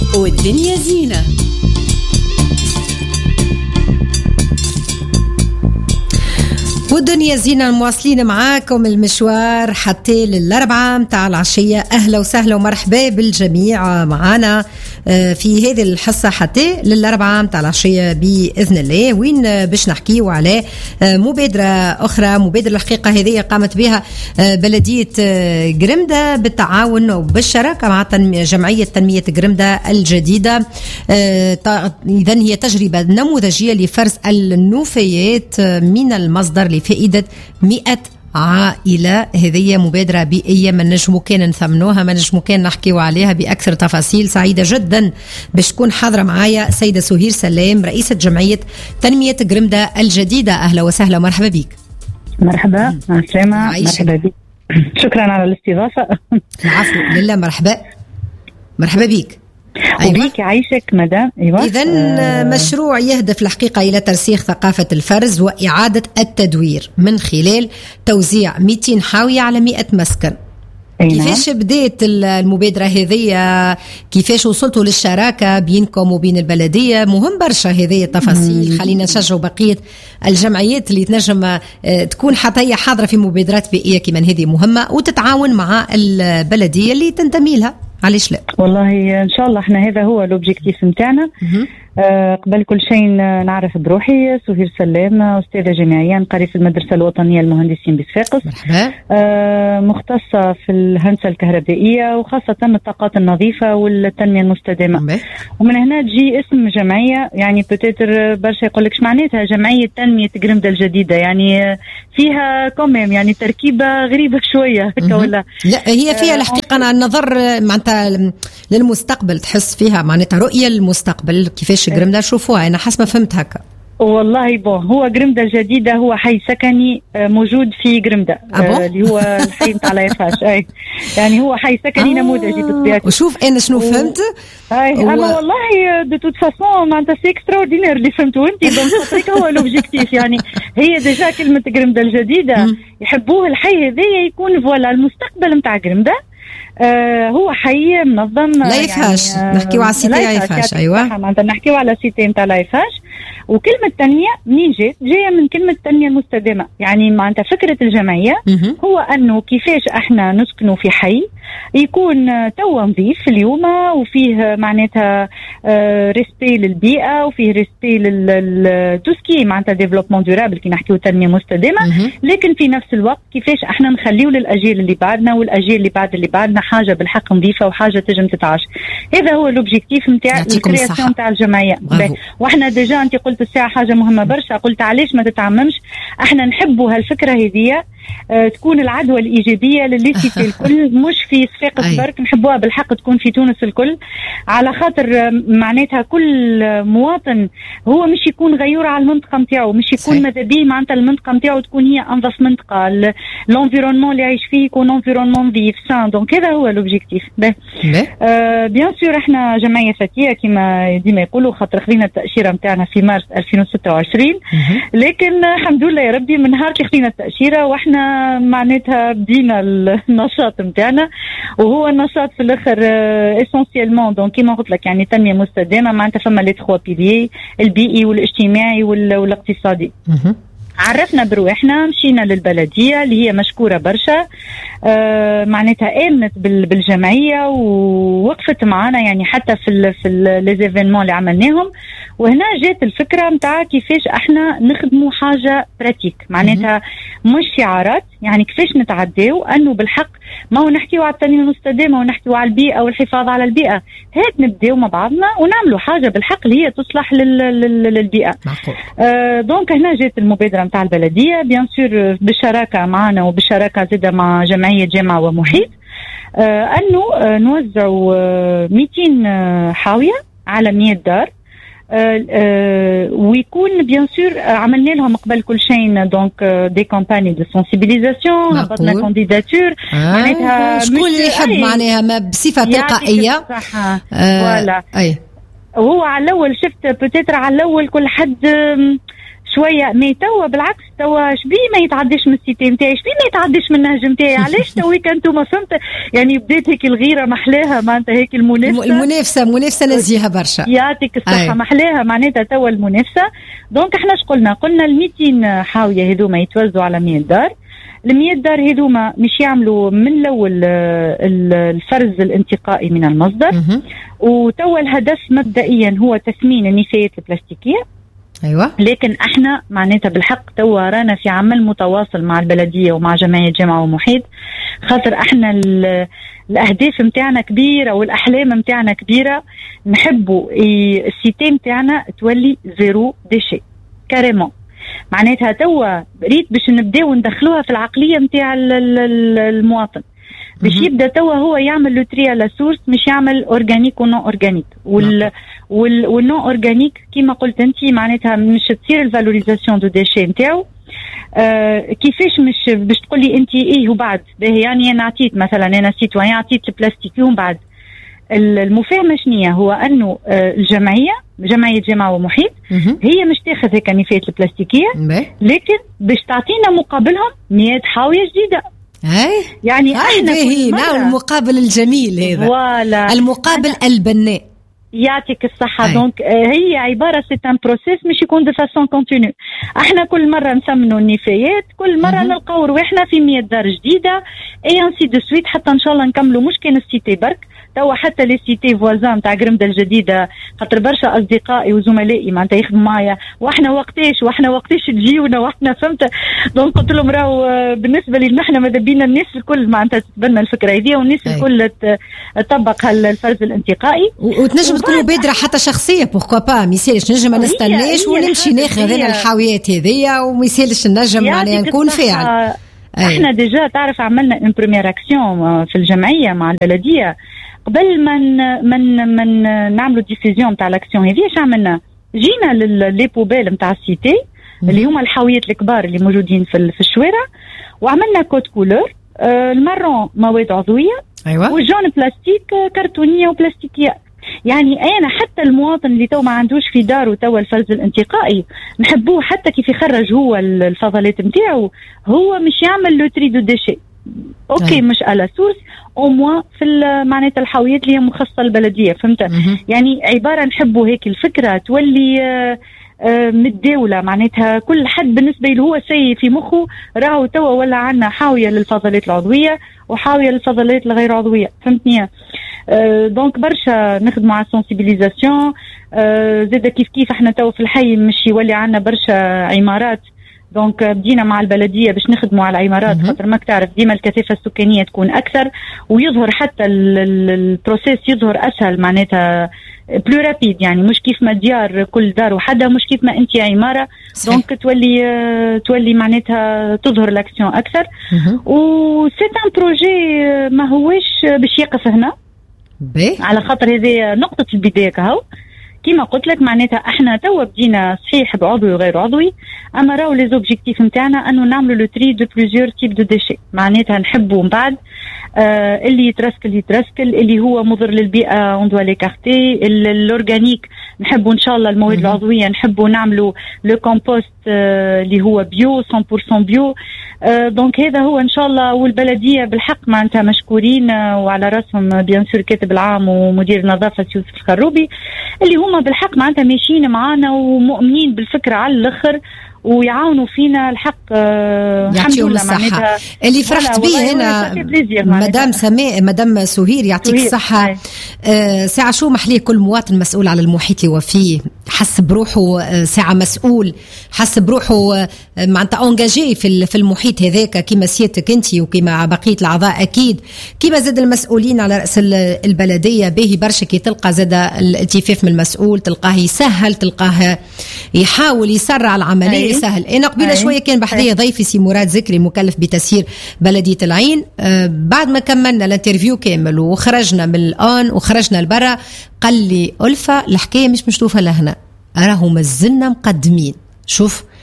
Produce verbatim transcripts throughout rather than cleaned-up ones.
والدنيا زينة. والدنيا زينة مواصلين معاكم المشوار حتى للأربعة متاع العشية. أهلا وسهلا ومرحبا بالجميع معنا في هذه الحصة حتى للأربعة متاع العشية بإذن الله، وين باش نحكيو على مبادرة أخرى. مبادرة الحقيقة هذه قامت بها بلدية قرمدة بالتعاون وبالشراكة مع جمعية تنمية قرمدة الجديدة. إذن هي تجربة نموذجية لفرز النفايات من المصدر لفائدة مئة عائلة. هذه مبادرة بيئية ما نجمو كان نثمنوها، ما نجمو كان نحكيو عليها بأكثر تفاصيل. سعيدة جدا باش تكون حاضرة معايا سيدة سهير سلام رئيسة جمعية تنمية قرمدة الجديدة. أهلا وسهلا ومرحبا بك. مرحبا مع السلامة. مرحبا بك، شكرا على الاستضافة. العفو لله. مرحبا مرحبا بك. أيوة. وبيك عايشك مدام. أيوة. إذن آه. مشروع يهدف الحقيقة إلى ترسيخ ثقافة الفرز وإعادة التدوير من خلال توزيع مئتين حاوية على مئة مسكن. أينا. كيفاش بديت المبادرة هذه؟ كيفاش وصلتوا للشراكة بينكم وبين البلدية؟ مهم برشا هذه التفاصيل. خلينا نشجعوا بقية الجمعيات اللي تنجم تكون حتى هي حاضرة في مبادرات بيئية كمان هذه مهمة، وتتعاون مع البلدية اللي تنتمي لها. علاش لا؟ والله ان شاء الله احنا هذا هو الاوبجيكتيف نتاعنا. أه قبل كل شيء نعرف بروحي سهير سلام، استاذه جامعيه نقري في المدرسه الوطنيه للمهندسين بصفاقس. أه مختصه في الهندسه الكهربائيه وخاصه الطاقات النظيفه والتنميه المستدامه. مبه. ومن هنا تجي اسم جمعيه، يعني بتاتر برشا يقول لك معناتها جمعيه تنميه قرمدة الجديده، يعني فيها كوميم يعني تركيبه غريبه شويه هكا ولا لا؟ هي فيها الحقيقه أه النظر معناتها للمستقبل، تحس فيها معناتها رؤيه للمستقبل كيفاش قرمدة نشوفوها. أنا حسب ما فهمت هكا. والله بون هو قرمدة الجديدة هو حي سكني موجود في قرمدة آه اللي هو الحي نتاع لايفاش. أي يعني هو حي سكني آه نموذجي بطبيعته. وشوف أنا شنو فهمت. أي و... أنا والله دو توت فاسون معناتها سي اكستراوردينير اللي فهمتوا أنت. دونك خاطرك هو الأوبجيكتيف، يعني هي ديجا كلمة قرمدة الجديدة يحبوه الحي هذايا يكون فوالا المستقبل نتاع قرمدة. آه هو حي منظم لايفاش. يعني نحكيو على سيتي لايفاش. ايوه معناتها نحكيو على سيتي نتاع لايفاش. وكلمه تنميه منين جات؟ جايه من كلمه التنميه المستدامه. يعني معناتها فكره الجمعيه هو انه كيفاش احنا نسكنوا في حي يكون تو نظيف اليوم وفيه معناتها آه ريسبي للبيئه وفيه ريسبي لل توسكي معناتها ديفلوبمون دورابل كي نحكيو تنميه مستدامه، لكن في نفس الوقت كيفاش احنا نخليو للاجيال اللي بعدنا والاجيال اللي بعد اللي بعدنا حاجه بالحق نظيفه وحاجه تجم تتعاش. هذا هو الاوبجيكتيف نتاع الكرياسيون تاع الجمعيه. واحنا ديجا انت قلت الساعه حاجه مهمه برشا، قلت علاش ما تتعممش. احنا نحبوا هالفكره هذه أه تكون العدوى الايجابيه للسيتي الكل، مش في صفاقس برك، نحبوها بالحق تكون في تونس الكل، على خاطر معناتها كل مواطن هو مش يكون غيور على المنطقه نتاعو، مش يكون ماذا بيه معناتها المنطقه نتاعو تكون هي انظف منطقه، الانفيرونمون اللي يعيش فيه يكون انفيرونمون نظيف سان. دونك هذا هو الاوبجيكتيف. أه بيان سور احنا جمعيه فتيه كما ديما يقولوا، خاطر خذينا التاشيره نتاعنا في مارس ألفين وستة وعشرين، لكن الحمد لله يا ربي من نهار اللي خذينا التاشيره واحنا معناتها بدينا النشاط نتاعنا. وهو النشاط في الاخر اسونسيالمون دونك كيما قلت لك يعني تنميه مستدامه، معناتها فما لي تخوا بيليي البيئي والاجتماعي والاقتصادي. عرفنا بروحنا، مشينا للبلديه اللي هي مشكوره برشا، آه معناتها امنت بالجمعيه ووقفت معنا يعني حتى في ال في لي زيفينمون اللي عملناهم. وهنا جات الفكره نتاع كيفاش احنا نخدموا حاجه براتيك، معناتها مش شعارات، يعني كيفاش نتعداو انه بالحق ما هو نحكيو على التنميه المستدامه ونحكيو على البيئه والحفاظ على البيئه، هات نبداو مع بعضنا ونعملوا حاجه بالحق اللي هي تصلح للبيئه. آه دونك هنا جات المبادره نتاع البلديه بيان سور بالشراكه معنا وبالشراكه زاده مع جمعيه جامعه ومحيط، آه انه آه نوزعوا آه مئتين آه حاويه على مئة دار. آه آه ويكون بيان سور آه عملنا لهم قبل كل شيء دونك آه دي كامباني دو سنسيبيليزاسيون، هبطنا كانديداتور. آه معناتها شكون اللي يحب معناها ما بصفه تلقائيه فوالا. اي وهو على الاول شفت بوتيتر على الاول كل حد شويه. مي توا بالعكس، توا شبي ما يتعديش من السيتي نتاعي، شبي ما يتعديش من النهج نتاعي. علاش تويك انتم ما فهمت يعني بدات هيك الغيره محلاها معناتها هيك المنافسه المنافسه منافسه نزيها برشا. يعطيك الصحه محلاها معناتها توا المنافسه. دونك احنا اش قلنا؟ قلنا ال مئتين حاويه هذوما يتوزعوا على مئة دار. ال مئة دار هذوما مش يعملوا من الاول الفرز الانتقائي من المصدر. وتوا الهدف مبدئيا هو تثمين النفايات البلاستيكيه. ايوه. لكن احنا معناتها بالحق توا رانا في عمل متواصل مع البلديه ومع جمعيه جامعه ومحيط، خاطر احنا الاهداف متاعنا كبيره والاحلام متاعنا كبيره. نحبوا السيتي متاعنا تولي زيرو ديشي كاريمون. معناتها توا ريت باش نبداو ندخلوها في العقليه متاع المواطن، باش يبدا توا هو يعمل لو تري على سورس، مش يعمل اورجانيك ونو اورجانيك. وال وال والنو اورجانيك كيما قلت انت معناتها مش تصير الفالوريزاسيون دو ديشي نتاعو. آه كيفاش مش باش تقولي انت ايه وبعد باهي يعني انا عطيت مثلا انا سيتوان عطيت البلاستيك ومن بعد المفاهمه شنية هو انه آه الجمعيه جمعيه جامعه ومحيط هي مش تاخذ هيك النفايات البلاستيكيه، لكن باش تعطينا مقابلهم مئة حاويه جديده. هاي يعني احنا هنا المقابل الجميل هذا ولا المقابل البناء. يعطيك الصحة. دونك هي عبارة سي ان بروسيس مش يكون دو فاسون كونتينيو. احنا كل مرة نثمنوا النفايات، كل مرة نلقاو رواحنا في مئة دار جديدة اي انسي دو سويت، حتى ان شاء الله نكملوا. مش كان السيتي برك، توا حتى لي سيتي فوازان تاع قرمدة الجديدة، خاطر برشا اصدقائي وزملائي معناتها يخدموا معايا واحنا وقتاش واحنا وقتاش تجيونا واحنا فهمت. دونك قلت لهم راهو بالنسبة لي نحن ماذا بينا الناس الكل معناتها تتبنى الفكرة هذه والناس الكل تطبق هالفرز الانتقائي. وتنجم تكون بادرة حتى شخصية بوركوا با، ميسالش نجم ما نستناش ونمشي ناخذ هنا الحاويات هذيا، وميسالش نجم معناها نكون فاعل. احنا ديجا تعرف عملنا ان بريمير اكسيون في الجمعيه مع البلديه قبل ما من من نعملوا ديسيزيون تاع الاكسيون هذه. اش عملنا؟ جينا للي بوبيل نتاع السيتي اللي هما الحاويات الكبار اللي موجودين في في الشوارع، وعملنا كود كولور. آه المارون مواد عضويه، ايوه، والجون بلاستيك كرتونيه وبلاستيكيه. يعني انا حتى المواطن اللي تو ما عندوش في داره توا الفرز الانتقائي نحبوه حتى كيف يخرج هو الفضلات نتاعو هو مش يعمل لو تري دو ديشي. اوكي أي. مش على سورس او موا في معناتها الحاويات اللي هي مخصصه للبلديه، فهمت؟ يعني عباره نحبوا هيك الفكره تولي آه آه متداوله، معناتها كل حد بالنسبه له هو سي في مخه راهو توا ولا عنا حاويه للفضلات العضويه وحاويه للفضلات الغير عضويه، فهمتني؟ آه دونك برشا نخدموا على السنسيبيليزاسيون. آه زاد كيف كيف احنا تو في الحي مش يولي عنا برشا عمارات، دونك بدينا مع البلديه باش نخدموا على العمارات، خاطر ماك تعرف ديما الكثافه السكانيه تكون اكثر ويظهر حتى البروسيس يظهر اسهل، معناتها بلو رابيد. يعني مش كيف ما ديار كل دار وحدها، مش كيف ما انت عماره، دونك تولي تولي معناتها تظهر لاكسيون اكثر. وسيت ان بروجي ما هوش باش يقف هنا بي. على خاطر هذه نقطه البدايه كهو كيما قلت لك، معناتها احنا توا بدينا صحيح بعضوي وغير عضوي، اما راهو لي زوبجيكتيف نتاعنا انه نعملوا لو تري دو بليزيور تيب دو ديشي. معناتها نحبوا من بعد آه اللي يترسكل يترسكل، اللي هو مضر للبيئه اون دوا ليكارتي، الاورغانيك نحبوا ان شاء الله المواد العضويه نحبوا نعملوا لو كومبوست آه اللي هو بيو مية بالمية بيو. آه دونك هذا هو ان شاء الله. والبلديه بالحق معناتها مشكورين، آه وعلى راسهم بيان سور كاتب العام ومدير النظافه يوسف الخروبي اللي هما بالحق معناتها ماشيين معانا ومؤمنين بالفكره على الاخر ويعاونوا فينا الحق. آه يعطيهم الصحة. اللي فرحت به هنا مدام سماء مدام سهير يعطيك الصحة. آه ساعة شو محليه كل مواطن مسؤول على المحيط وفيه حس بروحه آه ساعة مسؤول، حس بروحه آه معناتها اونجاجي في في المحيط هذاك كيما سيادتك انت وكيما بقية الأعضاء أكيد، كيما زاد المسؤولين على رأس البلدية. باهي برشا كي تلقى زاد الالتفاف من المسؤول، تلقاه يسهل، تلقاه يحاول يسرع العملية سهل. انا قبيله شويه كان بحذية ضيفي سي مراد ذكري مكلف بتسيير بلديه العين. آه بعد ما كملنا الانترفيو كامل وخرجنا من الان وخرجنا لبرا قال لي ألفة الحكايه مش مشطوفه لهنا، راهو مازلنا مقدمين. شوف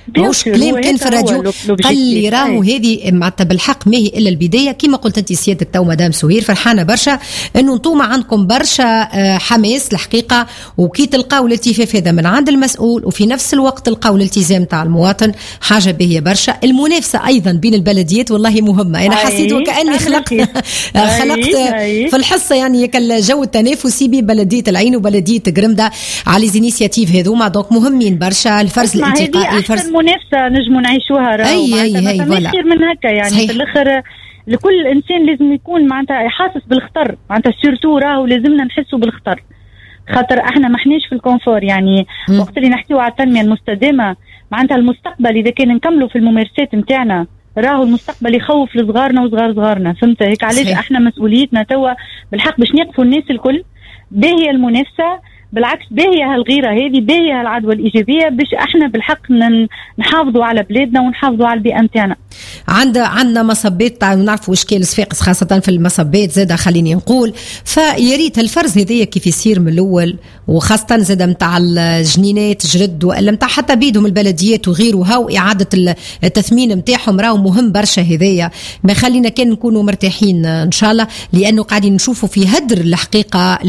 ماهوش كلام كان في الراديو. قال لي راهو هذه معناتها بالحق ما هي الا البدايه كما قلت انت سيادتك تو مدام سهير. فرحانه برشا انه انتم عندكم برشا حماس الحقيقه، وكي تلقاو الالتفاف هذا من عند المسؤول وفي نفس الوقت تلقاو الالتزام تاع المواطن، حاجه باهيه برشا. المنافسه ايضا بين البلديات والله مهمه. انا حسيت وكاني خلقت خلقت في الحصه يعني الجو التنافسي بين بلديه العين وبلديه قرمده على لي زينيسياتيف هذوما. دونك مهمين برشا. الفرز الانتقائي فرز المنافسه نجموا نعيشوها راهو اي اي اي ولا خير من هكا يعني. صحيح. في الاخر لكل انسان لازم يكون معناتها حاسس بالخطر، معناتها سيرتو راهو لازمنا نحسوا بالخطر، خاطر احنا ما احناش في الكونفور يعني. م. وقت اللي نحكيو على التنميه المستدامه معناتها المستقبل اذا كان نكملوا في الممارسات نتاعنا راهو المستقبل يخوف لصغارنا وصغار صغارنا. فهمت هيك علاش احنا مسؤوليتنا توا بالحق باش نقفوا الناس الكل. باهيه المنافسه، بالعكس باهية هالغيرة هذه، باهية هالعدوى الإيجابية باش احنا بالحق نحافظوا على بلادنا ونحافظوا على البيئة نتاعنا. عند عندنا مصبات نعرفوا اشكال صفاقس خاصة في المصبات زاده خليني نقول. فياريت الفرز هذايا كيف يصير من الأول، وخاصة زاده متاع الجنينات جرد ولا متاع حتى بيدهم البلديات وغيرها، وإعادة التثمين متاعهم راهو مهم برشا. هذايا ما خلينا كان نكونوا مرتاحين إن شاء الله، لأنه قاعدين نشوفوا في هدر الحقيقة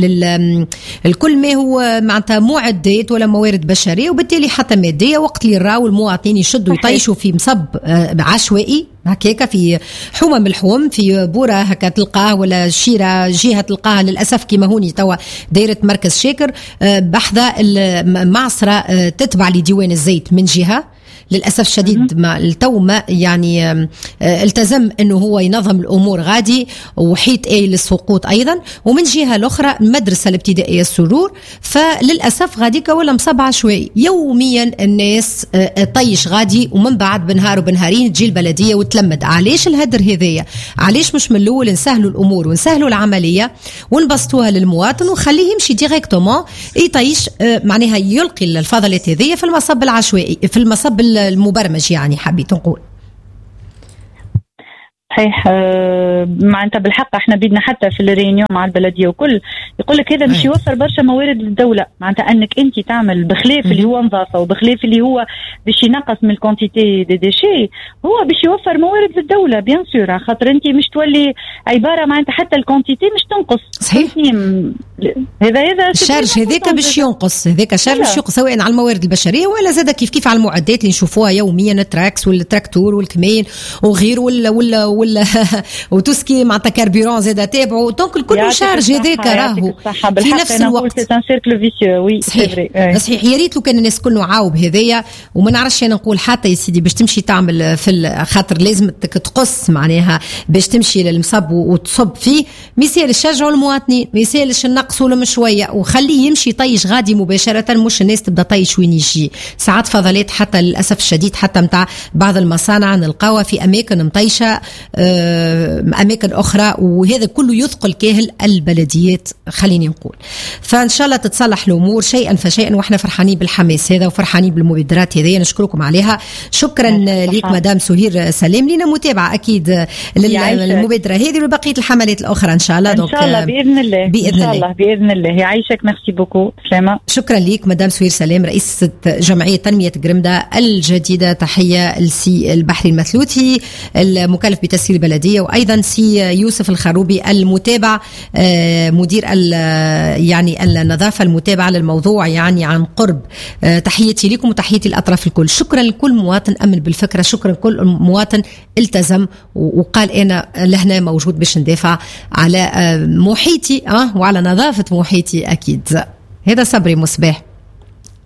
للكل ما هو معناتها معدات ولا موارد بشريه وبالتالي حتى ماديه. وقت اللي راو المواطنين يشدوا يطيشوا في مصب عشوائي هكاك في حومه من الحوم في بوره هكا تلقاه، ولا شيره جهه تلقاها للاسف كما هوني توا دايره مركز شاكر بحذا المعصره تتبع لديوان الزيت من جهه. للأسف شديد ما التو ما يعني التزم أنه هو ينظم الأمور غادي وحيت أي للسقوط أيضا. ومن جهة الأخرى المدرسة الابتدائية السرور فللأسف غاديك ولا مصبعة شوي يوميا الناس طيش غادي، ومن بعد بنهار وبنهارين تجي البلدية وتلمد. علاش الهدر هذايا؟ علاش مش من الأول نسهلوا الأمور ونسهلوا العملية ونبسطوها للمواطن وخليه يمشي ديريكتومون يطيش معناها يلقي الفضلات هذية في المصب العشوائي في المصب المبرمج يعني. حبيت نقول صحيح معناتها بالحق احنا بدنا حتى في الريونيون مع البلديه وكل يقول لك هذا باش يوفر برشا موارد للدوله، معناتها انك انت تعمل بخلاف اللي هو نظافه وبخلاف اللي هو باش ينقص من الكونتيتي دي ديشي، هو باش يوفر موارد للدوله بيان سور، خاطر انت مش تولي عباره معناتها حتى الكونتيتي مش تنقص. صحيح. هذا هذا الشارج هذاك باش ينقص، هذاك الشارج باش ينقص سواء على الموارد البشريه ولا زاد كيف كيف على المعدات اللي نشوفوها يوميا، التراكس والتراكتور والكمين وغيره ولا ولا ولا وتسكي معناتها كاربيرون زاد تابعوا. دونك الكل شارج هذاك راهو في نفس الوقت. صحيح. صحيح. يا ريت لو كان الناس كلهم عاوب هذايا وما نعرفش انا نقول حتى يا سيدي باش تمشي تعمل في خاطر لازم تقص معناها باش تمشي للمصب وتصب فيه. مثال شجعوا المواطنين، مثال نقصوا لهم شويه وخليه يمشي طيش غادي مباشره، مش الناس تبدا طيش وين يجي. ساعات فضلات حتى للاسف الشديد حتى متاع بعض المصانع نلقاوها في اماكن مطيشه اماكن اخرى، وهذا كله يثقل كاهل البلديات خليني نقول. فان شاء الله تتصلح الامور شيئا فشيئا، واحنا فرحانين بالحماس هذا وفرحانين بالمبادرات هذه، نشكركم عليها. شكرا لك مدام سهير سلام. لنا متابعه اكيد للمبادره هذه وبقيه الحملات الاخرى ان شاء الله. ان شاء الله باذن الله باذن الله باذن الله. يعيشك. ميرسي بوكو. سلامه. شكرا لك مدام سهير سلام رئيسه جمعيه تنميه قرمده الجديده. تحيه لسي البحري المثلوثي المكلف بتسيير البلديه، وايضا سي يوسف الخروبي المتابع مدير يعني النظافه المتابعه للموضوع يعني عن قرب. تحياتي لكم وتحياتي الاطراف الكل. شكرا لكل مواطن امن بالفكره، شكرا لكل مواطن التزم وقال انا لهنا موجود باش ندافع على محيطي اه وعلى نظافه محيطي. اكيد هذا صبري مصباح.